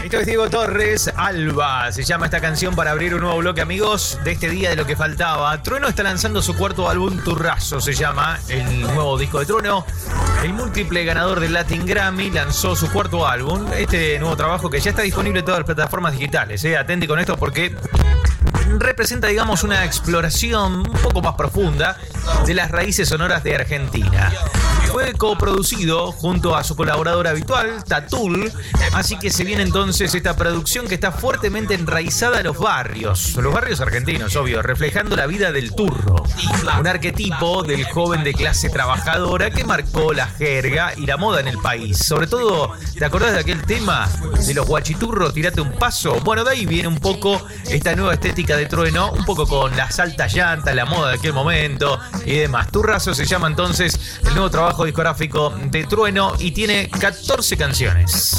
Esto es Diego Torres, Alba. Se llama esta canción para abrir un nuevo bloque, amigos, de este día de lo que faltaba. Trueno está lanzando su cuarto álbum, Turrazo se llama, el nuevo disco de Trueno. El múltiple ganador del Latin Grammy lanzó su cuarto álbum, este nuevo trabajo que ya está disponible en todas las plataformas digitales. Atente con esto porque representa, digamos, una exploración un poco más profunda de las raíces sonoras de Argentina. Fue coproducido junto a su colaborador habitual, Tatul, así que se viene entonces esta producción que está fuertemente enraizada a los barrios argentinos, obvio, reflejando la vida del turro, un arquetipo del joven de clase trabajadora que marcó la jerga y la moda en el país. Sobre todo, ¿te acordás de aquel tema de los guachiturros, tirate un paso? Bueno, de ahí viene un poco esta nueva estética de Trueno, un poco con las altas llantas, la moda de aquel momento y demás. Turrazo se llama entonces el nuevo trabajo discográfico de Trueno y tiene 14 canciones.